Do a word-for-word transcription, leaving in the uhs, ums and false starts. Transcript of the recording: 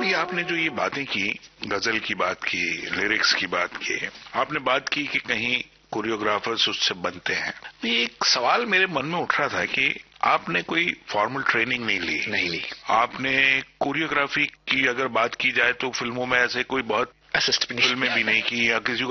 अभी आपने जो ये बातें की, गजल की बात की, लिरिक्स की बात की, आपने बात की कि कहीं कोरियोग्राफर्स उससे बनते हैं। ये एक सवाल मेरे मन में उठ रहा था कि आपने कोई फॉर्मल ट्रेनिंग नहीं ली। नहीं ली। आपने कोरियोग्राफी की अगर बात की जाए तो फिल्मों में ऐसे कोई बहुत असिस्ट फिल्में भी नहीं की या किसी